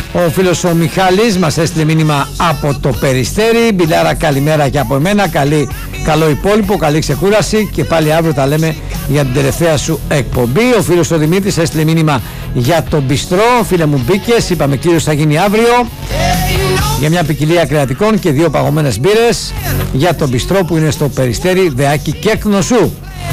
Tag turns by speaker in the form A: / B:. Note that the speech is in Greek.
A: Ο φίλος ο Μιχάλης μας έστειλε μήνυμα από το Περιστέρι. Μπιλάρα, καλημέρα και από εμένα. Καλό υπόλοιπο, καλή ξεκούραση και πάλι αύριο τα λέμε για την τελευταία σου εκπομπή. Ο φίλος ο Δημήτρης έστειλε μήνυμα για τον μπιστρό. Φίλε μου, μπήκες, είπαμε κύριος θα γίνει αύριο για μια ποικιλία κρεατικών και 2 παγωμένες μπύρες για τον μπιστρό που είναι στο Περιστέρι, Δεάκη και Κνωσού.